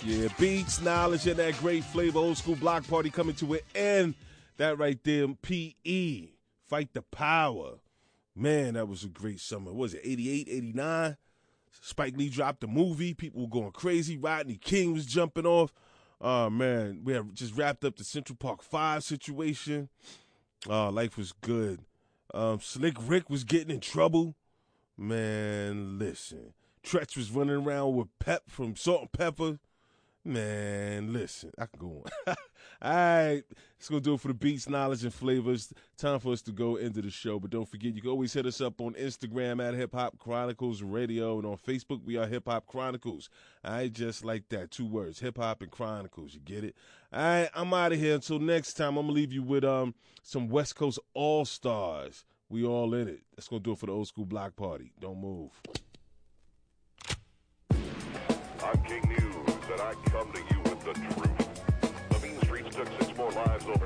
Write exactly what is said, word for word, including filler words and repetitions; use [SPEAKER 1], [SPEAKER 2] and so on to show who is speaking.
[SPEAKER 1] Yeah, beats, knowledge, and that great flavor. Old school block party coming to an end. That right there, P E. Fight the power. Man, that was a great summer. What was it, eighty-eight, eighty-nine? Spike Lee dropped the movie. People were going crazy. Rodney King was jumping off. Oh, man. We have just wrapped up the Central Park five situation. Oh, life was good. Um, Slick Rick was getting in trouble. Man, listen. Tretch was running around with Pep from Salt and Pepper. Man, listen, I can go on. All right, let's go do it for the beats, knowledge, and flavors. Time for us to go into the show, but don't forget, you can always hit us up on Instagram at Hip Hop Chronicles Radio, and on Facebook, we are Hip Hop Chronicles. All right, just like that, two words, Hip Hop and Chronicles, you get it? All right, I'm out of here. Until next time, I'm going to leave you with um some West Coast All-Stars. We all in it. Let's go do it for the old school block party. Don't move.
[SPEAKER 2] I'm King News, and I come to you with the truth. The mean streets took six more lives over